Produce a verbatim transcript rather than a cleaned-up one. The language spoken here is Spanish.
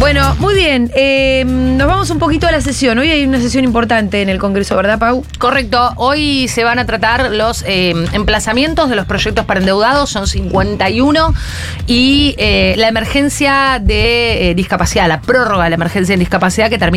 Bueno, muy bien. Eh, nos vamos un poquito a la sesión. Hoy hay una sesión importante en el Congreso, ¿verdad, Pau? Correcto. Hoy se van a tratar los eh, emplazamientos de los proyectos para endeudados, son cincuenta y uno, y eh, la emergencia de eh, discapacidad, la prórroga de la emergencia de discapacidad que termina